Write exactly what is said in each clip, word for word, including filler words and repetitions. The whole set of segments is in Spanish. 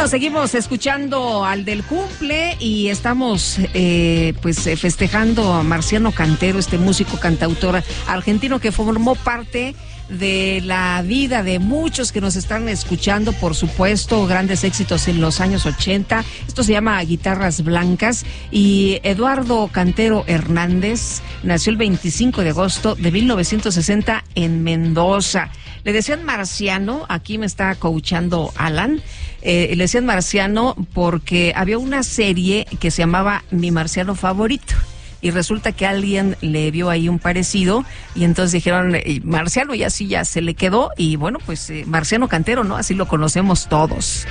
Bueno, seguimos escuchando al del cumple y estamos eh, pues eh, festejando a Marciano Cantero, este músico cantautor argentino que formó parte de la vida de muchos que nos están escuchando, por supuesto, grandes éxitos en los años ochenta. Esto se llama Guitarras Blancas. Y Eduardo Cantero Hernández nació el veinticinco de agosto de mil novecientos sesenta en Mendoza. Le decían Marciano, aquí me está coachando Alan, eh, le decían Marciano porque había una serie que se llamaba Mi Marciano Favorito. Y resulta que alguien le vio ahí un parecido y entonces dijeron Marciano, y así ya se le quedó. Y bueno, pues eh, Marciano Cantero, ¿no? Así lo conocemos todos.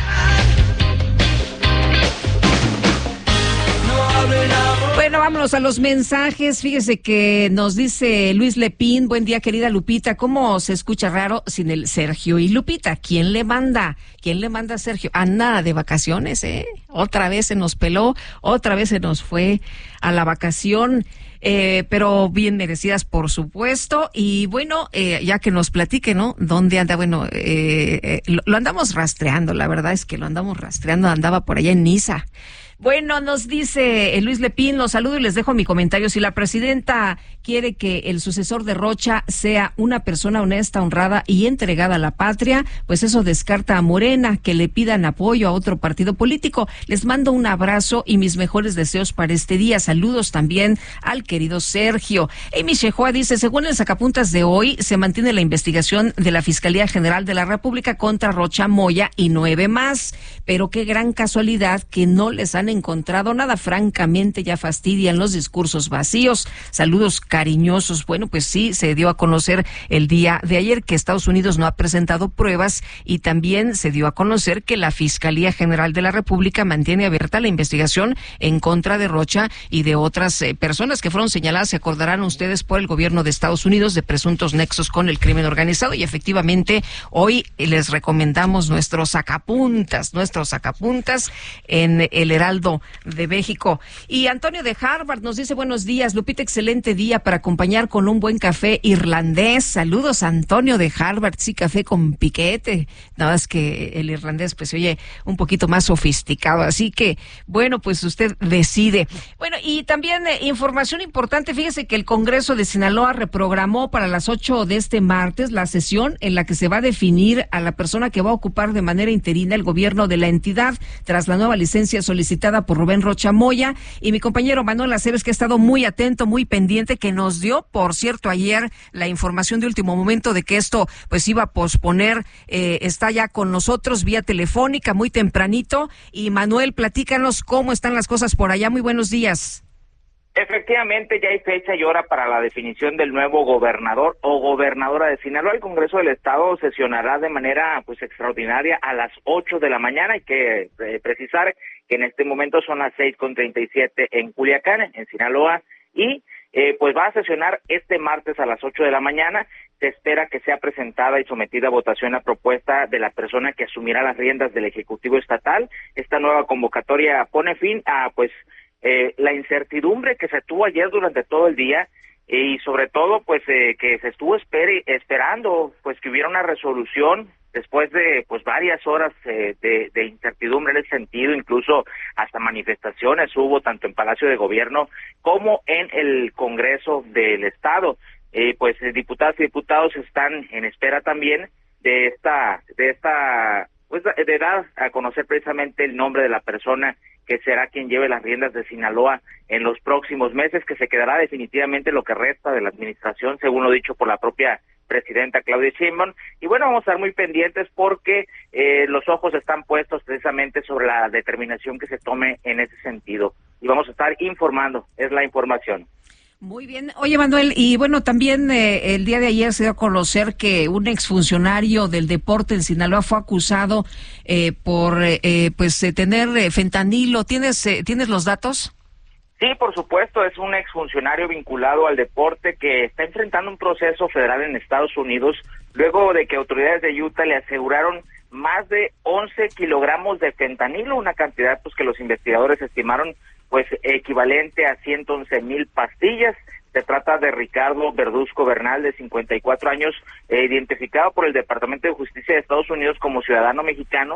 Bueno, vámonos a los mensajes. Fíjese que nos dice Luis Lepín: buen día, querida Lupita. ¿Cómo se escucha raro sin el Sergio y Lupita? ¿Quién le manda? ¿Quién le manda a Sergio? A nada de vacaciones, ¿eh? Otra vez se nos peló, otra vez se nos fue a la vacación. Eh, pero bien merecidas, por supuesto. Y bueno, eh, ya que nos platique, ¿no? ¿Dónde anda? Bueno, eh, eh, lo, lo andamos rastreando, la verdad es que lo andamos rastreando, andaba por allá en Niza. Bueno, nos dice Luis Lepín: los saludo y les dejo mi comentario. Si la presidenta quiere que el sucesor de Rocha sea una persona honesta, honrada y entregada a la patria, pues eso descarta a Morena, que le pidan apoyo a otro partido político. Les mando un abrazo y mis mejores deseos para este día. Saludos también al querido Sergio. Amy Shehoa dice: según el sacapuntas de hoy, se mantiene la investigación de la Fiscalía General de la República contra Rocha Moya y nueve más. Pero qué gran casualidad que no les han encontrado nada. Francamente ya fastidian los discursos vacíos. Saludos cariñosos. Bueno, pues sí, se dio a conocer el día de ayer que Estados Unidos no ha presentado pruebas y también se dio a conocer que la Fiscalía General de la República mantiene abierta la investigación en contra de Rocha y de otras eh, personas que fueron señaladas, se acordarán ustedes, por el gobierno de Estados Unidos de presuntos nexos con el crimen organizado. Y efectivamente hoy les recomendamos nuestros sacapuntas, nuestros sacapuntas en el Heraldo de México. Y Antonio de Harvard nos dice: buenos días, Lupita, excelente día para acompañar con un buen café irlandés. Saludos, Antonio de Harvard. Sí, café con piquete. Nada más que el irlandés pues se oye un poquito más sofisticado, así que bueno, pues usted decide. Bueno, y también eh, información importante: fíjese que el Congreso de Sinaloa reprogramó para las ocho de este martes la sesión en la que se va a definir a la persona que va a ocupar de manera interina el gobierno de la entidad tras la nueva licencia solicitada por Rubén Rocha Moya. Y mi compañero Manuel Aceves, que ha estado muy atento, muy pendiente, que nos dio, por cierto, ayer la información de último momento de que esto pues iba a posponer, eh, está ya con nosotros vía telefónica muy tempranito. Y Manuel, platícanos cómo están las cosas por allá. Muy buenos días. Efectivamente, ya hay fecha y hora para la definición del nuevo gobernador o gobernadora de Sinaloa. El Congreso del Estado sesionará de manera pues extraordinaria a las ocho de la mañana. Hay que eh, precisar que en este momento son las seis con treinta y siete en Culiacán, en Sinaloa, y eh, pues va a sesionar este martes a las ocho de la mañana. Se espera que sea presentada y sometida a votación la propuesta de la persona que asumirá las riendas del Ejecutivo Estatal. Esta nueva convocatoria pone fin a pues Eh, la incertidumbre que se tuvo ayer durante todo el día eh, y sobre todo pues eh, que se estuvo espere, esperando pues que hubiera una resolución después de pues varias horas eh, de, de incertidumbre en ese sentido. Incluso hasta manifestaciones hubo tanto en Palacio de Gobierno como en el Congreso del Estado. Eh, pues eh, diputadas y diputados están en espera también de esta de esta pues de dar a conocer precisamente el nombre de la persona que será quien lleve las riendas de Sinaloa en los próximos meses, que se quedará definitivamente lo que resta de la administración, según lo dicho por la propia presidenta Claudia Sheinbaum. Y bueno, vamos a estar muy pendientes porque eh, los ojos están puestos precisamente sobre la determinación que se tome en ese sentido. Y vamos a estar informando, es la información. Muy bien. Oye, Manuel, y bueno, también eh, el día de ayer se dio a conocer que un exfuncionario del deporte en Sinaloa fue acusado eh, por eh, pues eh, tener eh, fentanilo. ¿Tienes eh, tienes los datos? Sí, por supuesto, es un exfuncionario vinculado al deporte que está enfrentando un proceso federal en Estados Unidos luego de que autoridades de Utah le aseguraron más de once kilogramos de fentanilo, una cantidad pues que los investigadores estimaron pues equivalente a ciento once mil pastillas. Se trata de Ricardo Verduzco Bernal, de cincuenta y cuatro años, eh, identificado por el Departamento de Justicia de Estados Unidos como ciudadano mexicano,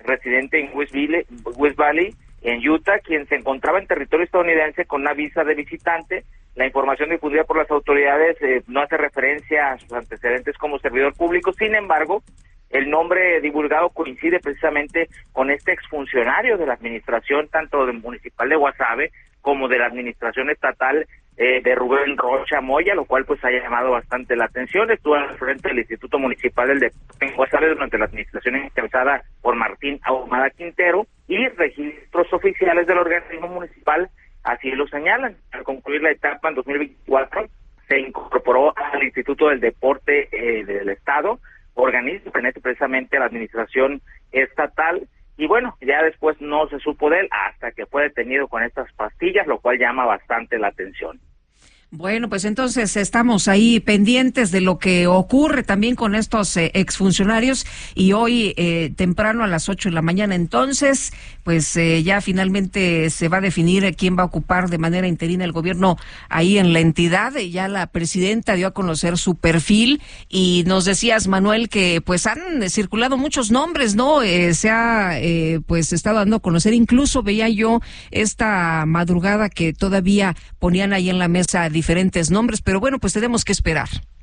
residente en West Valley, West Valley, en Utah, quien se encontraba en territorio estadounidense con una visa de visitante. La información difundida por las autoridades eh, no hace referencia a sus antecedentes como servidor público. Sin embargo, el nombre divulgado coincide precisamente con este exfuncionario de la administración, tanto del municipal de Guasave como de la administración estatal eh, de Rubén Rocha Moya, lo cual pues ha llamado bastante la atención. Estuvo al frente del Instituto Municipal del Deporte en Guasave durante la administración encabezada por Martín Ahumada Quintero, y registros oficiales del organismo municipal así lo señalan. Al concluir la etapa en dos mil veinticuatro, se incorporó al Instituto del Deporte eh, del Estado, organismo que pertenece precisamente a la administración estatal, y bueno, ya después no se supo de él hasta que fue detenido con estas pastillas, lo cual llama bastante la atención. Bueno, pues entonces estamos ahí pendientes de lo que ocurre también con estos eh, exfuncionarios, y hoy eh, temprano a las ocho de la mañana entonces, pues eh, ya finalmente se va a definir quién va a ocupar de manera interina el gobierno ahí en la entidad. Ya la presidenta dio a conocer su perfil, y nos decías, Manuel, que pues han circulado muchos nombres, ¿no? Eh, se ha eh, pues estado dando a conocer, incluso veía yo esta madrugada que todavía ponían ahí en la mesa diferentes nombres, pero bueno, pues tenemos que esperar.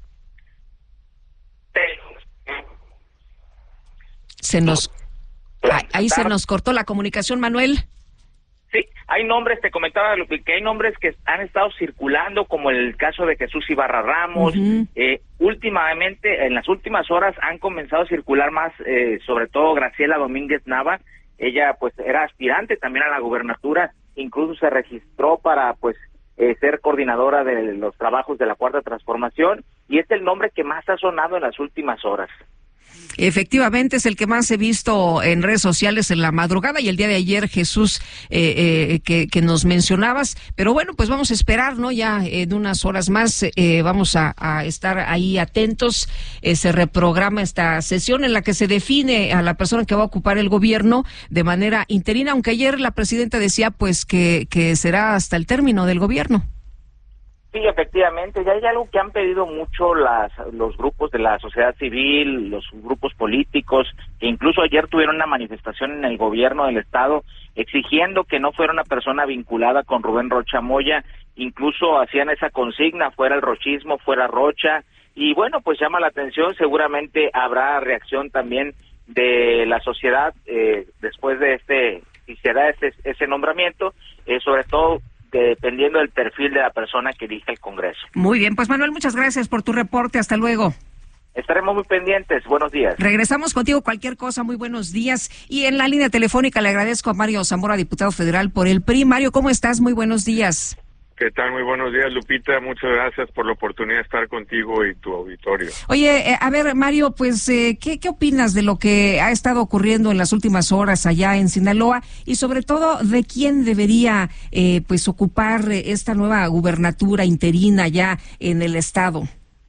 Se nos ahí se nos cortó la comunicación, Manuel. Sí, hay nombres, te comentaba que hay nombres que han estado circulando, como el caso de Jesús Ibarra Ramos. Uh-huh. eh, últimamente, en las últimas horas han comenzado a circular más, eh, sobre todo Graciela Domínguez Nava. Ella pues era aspirante también a la gubernatura, incluso se registró para pues Eh, ser coordinadora de los trabajos de la Cuarta Transformación, y es el nombre que más ha sonado en las últimas horas. Efectivamente, es el que más he visto en redes sociales en la madrugada, y el día de ayer, Jesús, eh, eh, que, que nos mencionabas. Pero bueno, pues vamos a esperar, ¿no? Ya en unas horas más eh, vamos a, a estar ahí atentos. Eh, se reprograma esta sesión en la que se define a la persona que va a ocupar el gobierno de manera interina, aunque ayer la presidenta decía pues que, que será hasta el término del gobierno. Sí, efectivamente, ya hay algo que han pedido mucho las los grupos de la sociedad civil, los grupos políticos, que incluso ayer tuvieron una manifestación en el gobierno del estado exigiendo que no fuera una persona vinculada con Rubén Rocha Moya. Incluso hacían esa consigna: fuera el rochismo, fuera Rocha. Y bueno, pues llama la atención, seguramente habrá reacción también de la sociedad eh, después de este, si se da ese, ese nombramiento, eh, sobre todo dependiendo del perfil de la persona que dirige el Congreso. Muy bien, pues Manuel, muchas gracias por tu reporte. Hasta luego. Estaremos muy pendientes. Buenos días. Regresamos contigo, cualquier cosa. Muy buenos días. Y en la línea telefónica le agradezco a Mario Zamora, diputado federal por el P R I. Mario, ¿cómo estás? Muy buenos días. ¿Qué tal? Muy buenos días, Lupita. Muchas gracias por la oportunidad de estar contigo y tu auditorio. Oye, eh, a ver, Mario, pues, eh, ¿qué, ¿qué opinas de lo que ha estado ocurriendo en las últimas horas allá en Sinaloa? Y sobre todo, ¿de quién debería, eh, pues, ocupar esta nueva gubernatura interina allá en el estado?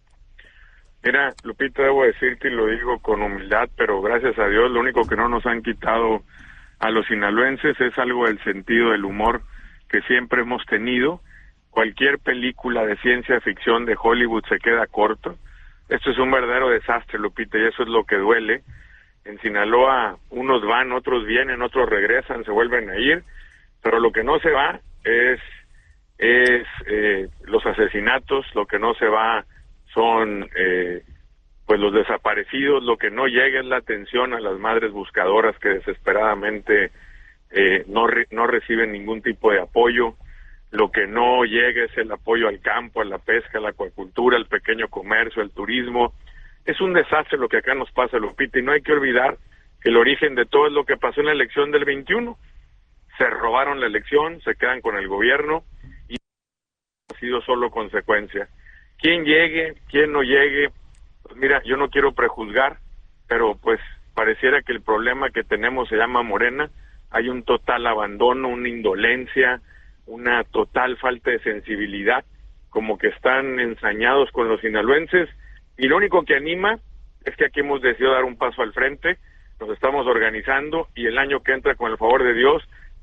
Mira, Lupita, debo decirte, y lo digo con humildad, pero gracias a Dios, lo único que no nos han quitado a los sinaloenses es algo del sentido del humor que siempre hemos tenido. Cualquier película de ciencia ficción de Hollywood se queda corto. Esto es un verdadero desastre, Lupita, y eso es lo que duele. En Sinaloa unos van, otros vienen, otros regresan, se vuelven a ir, pero lo que no se va es, es eh, los asesinatos, lo que no se va son eh, pues los desaparecidos, lo que no llega es la atención a las madres buscadoras que desesperadamente eh, no, re, no reciben ningún tipo de apoyo. Lo que no llega es el apoyo al campo, a la pesca, a la acuacultura, al pequeño comercio, al turismo. Es un desastre lo que acá nos pasa, Lupita, y no hay que olvidar que el origen de todo es lo que pasó en la elección del veintiuno. Se robaron la elección, se quedan con el gobierno y ha sido solo consecuencia. Quién llegue, quién no llegue, pues mira, yo no quiero prejuzgar, pero pues pareciera que el problema que tenemos se llama Morena. Hay un total abandono, una indolencia, una total falta de sensibilidad, como que están ensañados con los sinaloenses, y lo único que anima es que aquí hemos decidido dar un paso al frente, nos estamos organizando, y el año que entra, con el favor de Dios,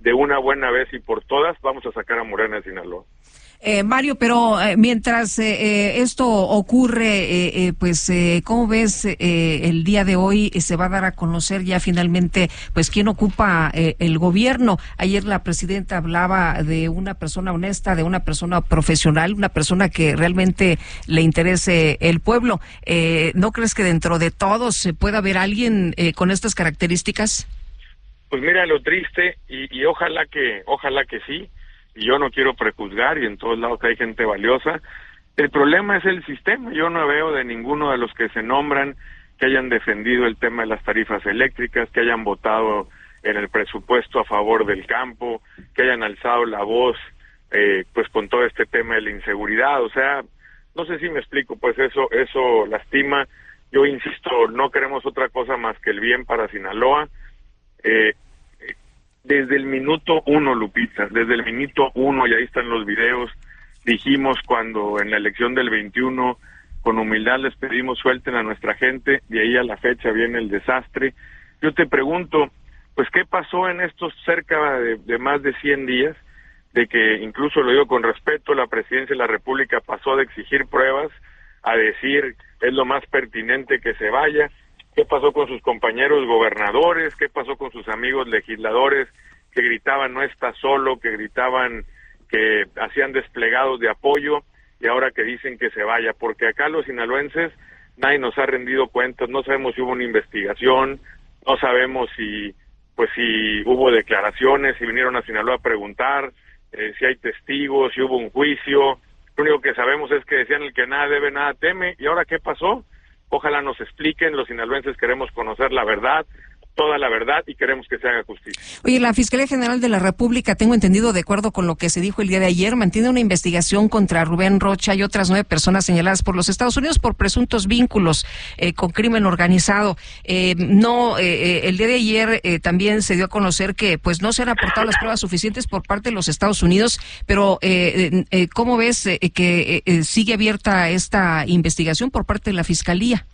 de una buena vez y por todas vamos a sacar a Morena de Sinaloa. Eh, Mario, pero eh, mientras eh, eh, esto ocurre, eh, eh, pues, eh, ¿cómo ves eh, el día de hoy? Eh, se va a dar a conocer ya finalmente, pues, quién ocupa eh, el gobierno. Ayer la presidenta hablaba de una persona honesta, de una persona profesional, una persona que realmente le interese el pueblo. Eh, ¿No crees que dentro de todos se pueda haber alguien eh, con estas características? Pues mira, lo triste, y, y ojalá que, ojalá que sí. Y yo no quiero prejuzgar, y en todos lados hay gente valiosa. El problema es el sistema. Yo no veo de ninguno de los que se nombran que hayan defendido el tema de las tarifas eléctricas, que hayan votado en el presupuesto a favor del campo, que hayan alzado la voz eh, pues con todo este tema de la inseguridad. O sea, no sé si me explico, pues eso eso lastima. Yo insisto, no queremos otra cosa más que el bien para Sinaloa. Eh, Desde el minuto uno, Lupita, desde el minuto uno, y ahí están los videos, dijimos cuando en la elección del veintiuno, con humildad les pedimos suelten a nuestra gente, de ahí a la fecha viene el desastre. Yo te pregunto, pues, ¿qué pasó en estos cerca de, de más de cien días? De que, incluso lo digo con respeto, la presidencia de la República pasó de exigir pruebas a decir es lo más pertinente que se vaya. ¿Qué pasó con sus compañeros gobernadores? ¿Qué pasó con sus amigos legisladores que gritaban no está solo, que gritaban que hacían desplegados de apoyo y ahora que dicen que se vaya? Porque acá los sinaloenses nadie nos ha rendido cuentas, no sabemos si hubo una investigación, no sabemos si pues si hubo declaraciones, si vinieron a Sinaloa a preguntar, eh, si hay testigos, si hubo un juicio. Lo único que sabemos es que decían el que nada debe, nada teme. ¿Y ahora qué pasó? Ojalá nos expliquen, los sinaloenses queremos conocer la verdad, toda la verdad, y queremos que se haga justicia. Oye, la Fiscalía General de la República, tengo entendido, de acuerdo con lo que se dijo el día de ayer, mantiene una investigación contra Rubén Rocha y otras nueve personas señaladas por los Estados Unidos por presuntos vínculos eh, con crimen organizado. Eh, no, eh, el día de ayer eh, también se dio a conocer que pues no se han aportado las pruebas suficientes por parte de los Estados Unidos, pero eh, eh, ¿cómo ves eh, que eh, sigue abierta esta investigación por parte de la Fiscalía?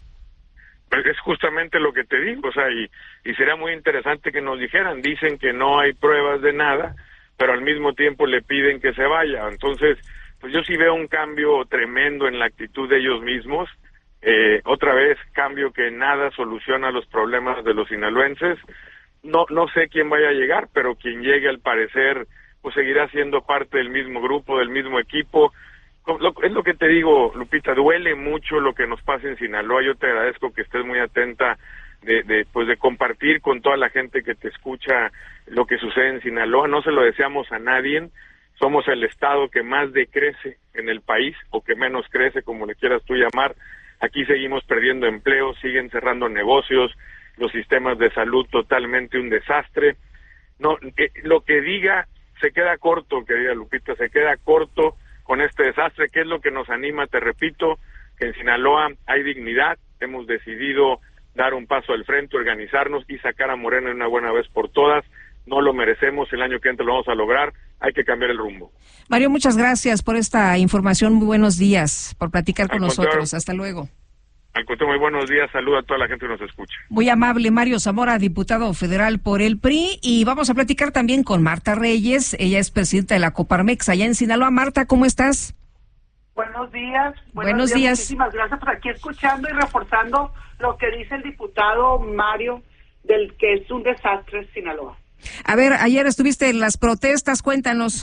Es justamente lo que te digo, o sea, y, y sería muy interesante que nos dijeran, dicen que no hay pruebas de nada, pero al mismo tiempo le piden que se vaya. Entonces, pues yo sí veo un cambio tremendo en la actitud de ellos mismos, eh, otra vez cambio que nada soluciona los problemas de los sinaloenses. No, no sé quién vaya a llegar, pero quien llegue al parecer, pues seguirá siendo parte del mismo grupo, del mismo equipo. Es lo que te digo, Lupita, duele mucho lo que nos pasa en Sinaloa. Yo te agradezco que estés muy atenta de, de, pues de compartir con toda la gente que te escucha lo que sucede en Sinaloa. No se lo deseamos a nadie. Somos el estado que más decrece en el país, o que menos crece, como le quieras tú llamar. Aquí seguimos perdiendo empleo, siguen cerrando negocios, los sistemas de salud totalmente un desastre. No, eh, lo que diga se queda corto, querida Lupita, se queda corto con este desastre. ¿Qué es lo que nos anima? Te repito, que en Sinaloa hay dignidad, hemos decidido dar un paso al frente, organizarnos y sacar a Morena una buena vez por todas. No lo merecemos, el año que entra lo vamos a lograr, hay que cambiar el rumbo. Mario, muchas gracias por esta información, muy buenos días, por platicar con nosotros, hasta luego. Al contrario, muy buenos días, saludo a toda la gente que nos escucha. Muy amable, Mario Zamora, diputado federal por el P R I, y vamos a platicar también con Marta Reyes, ella es presidenta de la Coparmex allá en Sinaloa. Marta, ¿cómo estás? Buenos días. Buenos, buenos días. días. Muchísimas gracias por aquí escuchando y reforzando lo que dice el diputado Mario, del que es un desastre Sinaloa. A ver, ayer estuviste en las protestas, cuéntanos.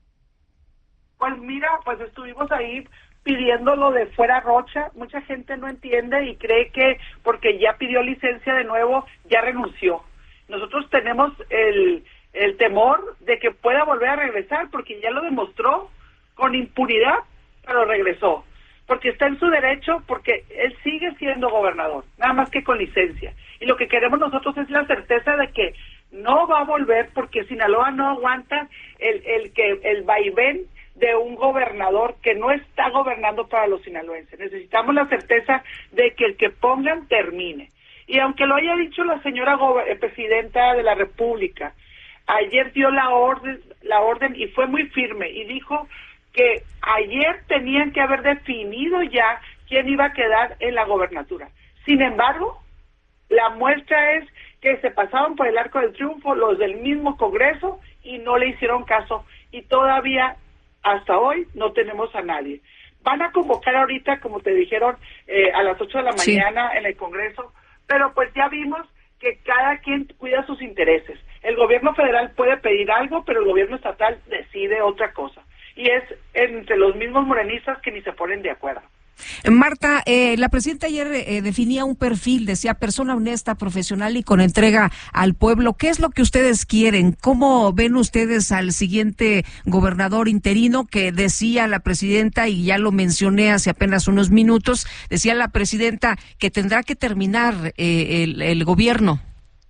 Pues mira, pues estuvimos ahí pidiendo lo de fuera Rocha. Mucha gente no entiende y cree que porque ya pidió licencia de nuevo, ya renunció. Nosotros tenemos el, el temor de que pueda volver a regresar, porque ya lo demostró con impunidad, pero regresó. Porque está en su derecho, porque él sigue siendo gobernador, nada más que con licencia. Y lo que queremos nosotros es la certeza de que no va a volver, porque Sinaloa no aguanta el, el que el vaivén de un gobernador que no está gobernando para los sinaloenses. Necesitamos la certeza de que el que pongan termine. Y aunque lo haya dicho la señora eh, presidenta de la República, ayer dio la orden, la orden y fue muy firme y dijo que ayer tenían que haber definido ya quién iba a quedar en la gobernatura. Sin embargo, la muestra es que se pasaban por el Arco del Triunfo los del mismo Congreso y no le hicieron caso. Y todavía, hasta hoy, no tenemos a nadie. Van a convocar ahorita, como te dijeron, eh, a las ocho de la mañana sí. en el Congreso, pero pues ya vimos que cada quien cuida sus intereses. El gobierno federal puede pedir algo, pero el gobierno estatal decide otra cosa. Y es entre los mismos morenistas que ni se ponen de acuerdo. Marta, eh, la presidenta ayer eh, definía un perfil, decía persona honesta, profesional y con entrega al pueblo. ¿Qué es lo que ustedes quieren? ¿Cómo ven ustedes al siguiente gobernador interino que decía la presidenta, y ya lo mencioné hace apenas unos minutos, decía la presidenta que tendrá que terminar eh, el, el gobierno?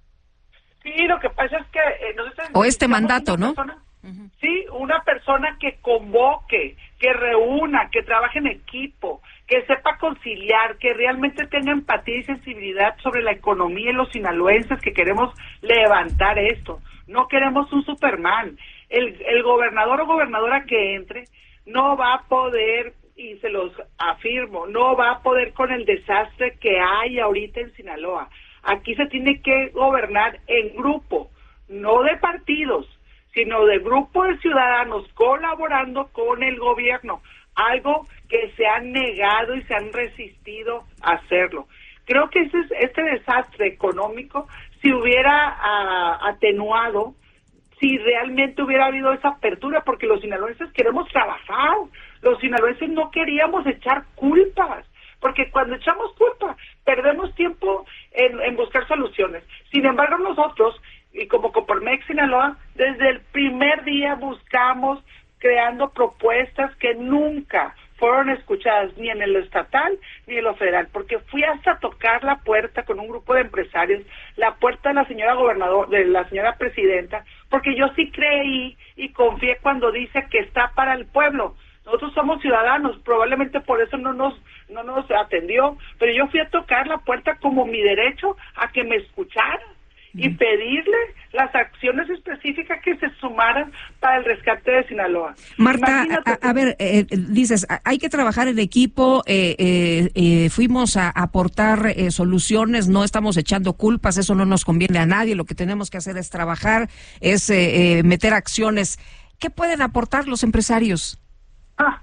Sí, lo que pasa es que... Eh, nosotros o este mandato, ¿no? Persona, uh-huh. Sí, una persona que convoque, que reúna, que trabaje en equipo, que sepa conciliar, que realmente tenga empatía y sensibilidad sobre la economía y los sinaloenses que queremos levantar esto. No queremos un Superman. El, el gobernador o gobernadora que entre no va a poder, y se los afirmo, no va a poder con el desastre que hay ahorita en Sinaloa. Aquí se tiene que gobernar en grupo, no de partidos, sino de grupo de ciudadanos colaborando con el gobierno, algo que se han negado y se han resistido a hacerlo. Creo que ese, este desastre económico se hubiera a, atenuado si realmente hubiera habido esa apertura, porque los sinaloenses queremos trabajar, los sinaloenses no queríamos echar culpas, porque cuando echamos culpa perdemos tiempo en, en buscar soluciones. Sin embargo, nosotros, y como Coparmex Sinaloa, desde el primer día buscamos creando propuestas que nunca fueron escuchadas ni en lo estatal ni en lo federal, porque fui hasta tocar la puerta con un grupo de empresarios, la puerta de la señora gobernadora, de la señora presidenta, porque yo sí creí y confié cuando dice que está para el pueblo. Nosotros somos ciudadanos, probablemente por eso no nos no nos atendió, pero yo fui a tocar la puerta como mi derecho a que me escuchara y pedirle las acciones específicas que se sumaran para el rescate de Sinaloa. Marta, a, a ver, eh, dices, hay que trabajar en equipo, eh, eh, eh, fuimos a aportar eh, soluciones, no estamos echando culpas, eso no nos conviene a nadie, lo que tenemos que hacer es trabajar, es eh, eh, meter acciones. ¿Qué pueden aportar los empresarios? Ah,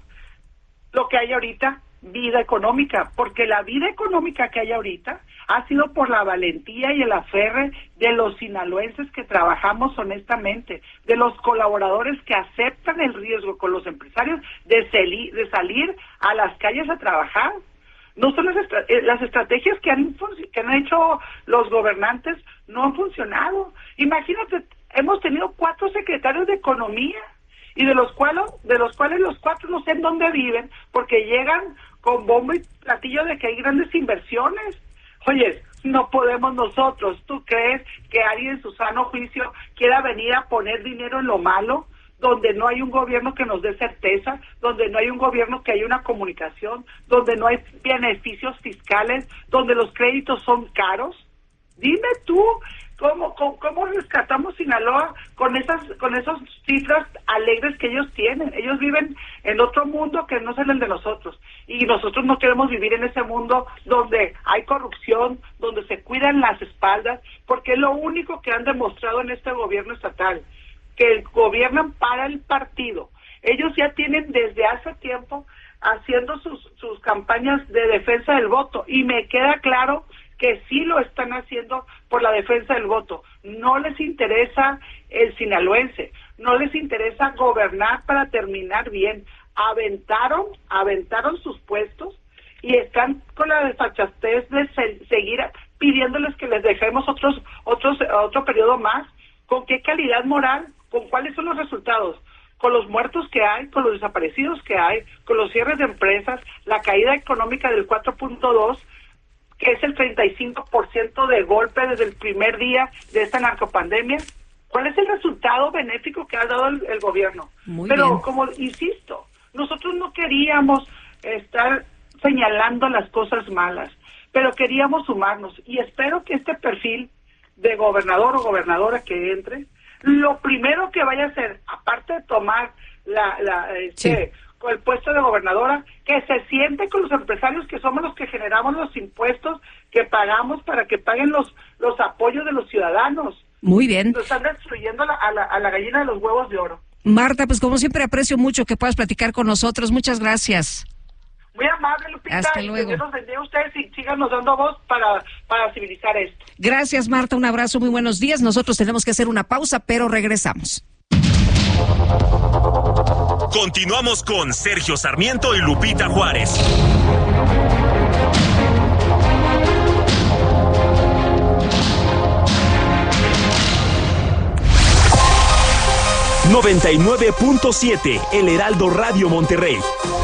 lo que hay ahorita, vida económica, porque la vida económica que hay ahorita ha sido por la valentía y el aferre de los sinaloenses que trabajamos honestamente, de los colaboradores que aceptan el riesgo con los empresarios de, sali- de salir a las calles a trabajar. No son las, estra- las estrategias que han, que han hecho los gobernantes, no han funcionado. Imagínate, hemos tenido cuatro secretarios de economía, y de los cuales de los cuales los cuatro no sé en dónde viven, porque llegan con bombo y platillo de que hay grandes inversiones. Oye, no podemos nosotros. ¿Tú crees que alguien en su sano juicio quiera venir a poner dinero en lo malo, donde no hay un gobierno que nos dé certeza, donde no hay un gobierno que haya una comunicación, donde no hay beneficios fiscales, donde los créditos son caros? Dime tú, ¿Cómo, cómo, ¿Cómo rescatamos Sinaloa con esas con esas cifras alegres que ellos tienen? Ellos viven en otro mundo que no es el de nosotros. Y nosotros no queremos vivir en ese mundo donde hay corrupción, donde se cuidan las espaldas, porque es lo único que han demostrado en este gobierno estatal, que gobiernan para el partido. Ellos ya tienen desde hace tiempo haciendo sus, sus campañas de defensa del voto, y me queda claro que sí lo están haciendo por la defensa del voto. No les interesa el sinaloense, no les interesa gobernar para terminar bien. Aventaron, aventaron sus puestos y están con la desfachatez de se- seguir pidiéndoles que les dejemos otros, otros, otro periodo más. ¿Con qué calidad moral? ¿Con cuáles son los resultados? Con los muertos que hay, con los desaparecidos que hay, con los cierres de empresas, la caída económica del cuatro punto dos, que es el treinta y cinco por ciento de golpe desde el primer día de esta narcopandemia. ¿Cuál es el resultado benéfico que ha dado el, el gobierno? Muy Pero bien. como insisto, nosotros no queríamos estar señalando las cosas malas, pero queríamos sumarnos, y espero que este perfil de gobernador o gobernadora que entre, lo primero que vaya a hacer, aparte de tomar la, la este, Sí. con el puesto de gobernadora, que se siente con los empresarios que somos los que generamos los impuestos que pagamos para que paguen los los apoyos de los ciudadanos. Muy bien. Nos están destruyendo a la, a la, a la gallina de los huevos de oro. Marta, pues como siempre aprecio mucho que puedas platicar con nosotros. Muchas gracias. Muy amable, Lupita. Hasta luego. Y que Dios los bendiga a ustedes y síganos dando voz para, para civilizar esto. Gracias, Marta. Un abrazo, muy buenos días. Nosotros tenemos que hacer una pausa, pero regresamos. Continuamos con Sergio Sarmiento y Lupita Juárez. noventa y nueve punto siete El Heraldo Radio Monterrey.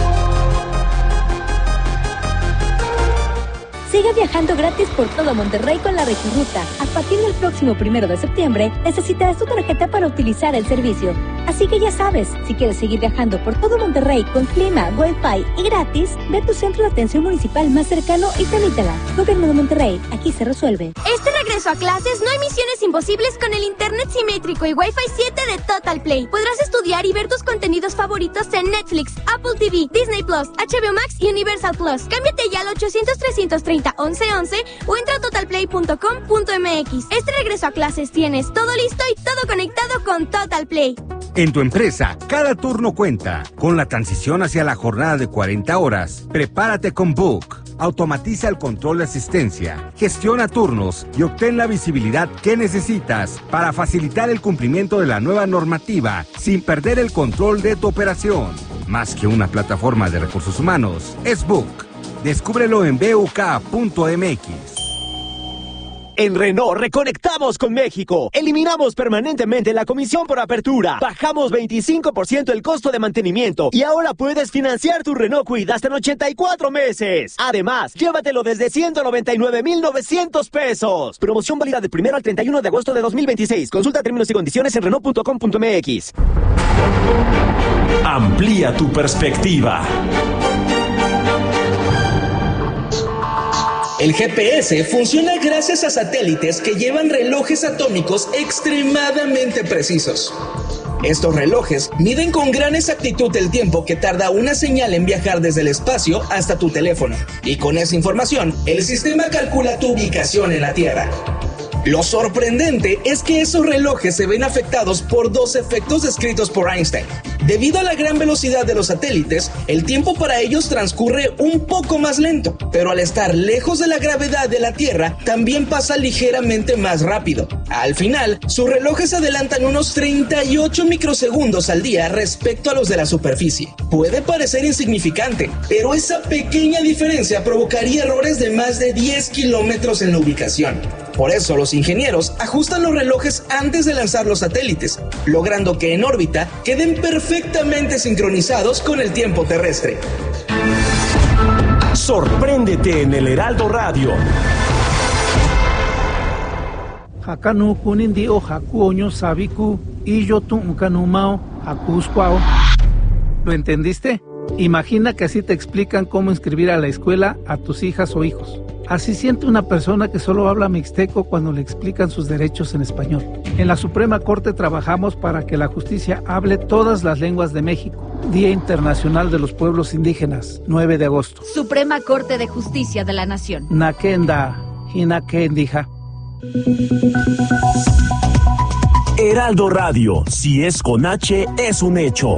Sigue viajando gratis por todo Monterrey con la Regiruta. A partir del próximo primero de septiembre, necesitarás tu tarjeta para utilizar el servicio. Así que ya sabes, si quieres seguir viajando por todo Monterrey con clima, wifi y gratis, ve a tu centro de atención municipal más cercano y tramítala. Gobierno de Monterrey, aquí se resuelve. Este regreso a clases no hay misiones imposibles con el internet simétrico y Wi-Fi siete de Total Play. Podrás estudiar y ver tus contenidos favoritos en Netflix, Apple T V, Disney Plus, H B O Max y Universal Plus. Cámbiate ya al ochocientos, trescientos treinta, once once o entra a total play punto com punto m x. Este regreso a clases tienes todo listo y todo conectado con Total Play. En tu empresa, cada turno cuenta. Con la transición hacia la jornada de cuarenta horas, prepárate con Book. Automatiza el control de asistencia, gestiona turnos y obtén la visibilidad que necesitas para facilitar el cumplimiento de la nueva normativa sin perder el control de tu operación. Más que una plataforma de recursos humanos, es Book. Descúbrelo en B U K punto m x. En Renault reconectamos con México. Eliminamos permanentemente la comisión por apertura. Bajamos veinticinco por ciento el costo de mantenimiento. Y ahora puedes financiar tu Renault Kwid hasta en ochenta y cuatro meses. Además, llévatelo desde ciento noventa y nueve mil novecientos pesos. Promoción válida del primero al treinta y uno de agosto de dos mil veintiséis. Consulta términos y condiciones en renault punto com punto m x. Amplía tu perspectiva. El G P S funciona gracias a satélites que llevan relojes atómicos extremadamente precisos. Estos relojes miden con gran exactitud el tiempo que tarda una señal en viajar desde el espacio hasta tu teléfono. Y con esa información, el sistema calcula tu ubicación en la Tierra. Lo sorprendente es que esos relojes se ven afectados por dos efectos descritos por Einstein. Debido a la gran velocidad de los satélites, el tiempo para ellos transcurre un poco más lento, pero al estar lejos de la gravedad de la Tierra, también pasa ligeramente más rápido. Al final, sus relojes adelantan unos treinta y ocho microsegundos al día respecto a los de la superficie. Puede parecer insignificante, pero esa pequeña diferencia provocaría errores de más de diez kilómetros en la ubicación. Por eso los ingenieros ajustan los relojes antes de lanzar los satélites, logrando que en órbita queden perfectamente sincronizados con el tiempo terrestre. Sorpréndete en el Heraldo Radio. Hakanu kunindi o hakuoño sabiku y yo tu ukanumao hakuskwao. ¿Lo entendiste? Imagina que así te explican cómo inscribir a la escuela a tus hijas o hijos. Así siente una persona que solo habla mixteco cuando le explican sus derechos en español. En la Suprema Corte trabajamos para que la justicia hable todas las lenguas de México. Día Internacional de los Pueblos Indígenas, nueve de agosto. Suprema Corte de Justicia de la Nación. Nakenda, Hinakendija. Heraldo Radio, si es con H, es un hecho.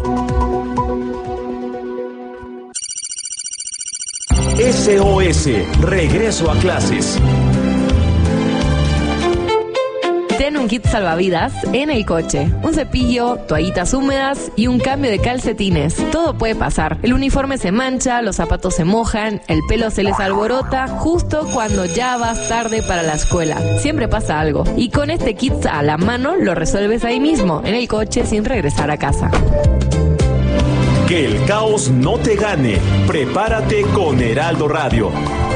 S O S, regreso a clases. Ten un kit salvavidas en el coche, un cepillo, toallitas húmedas y un cambio de calcetines. Todo puede pasar. El uniforme se mancha, los zapatos se mojan, el pelo se les alborota justo cuando ya vas tarde para la escuela. Siempre pasa algo. Y con este kit a la mano lo resuelves ahí mismo, en el coche, sin regresar a casa. Que el caos no te gane. Prepárate con Heraldo Radio.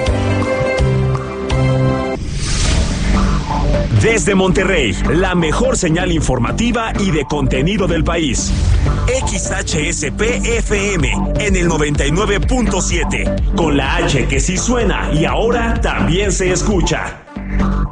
Desde Monterrey, la mejor señal informativa y de contenido del país. X H S P F M en el noventa y nueve punto siete. Con la H que sí suena y ahora también se escucha.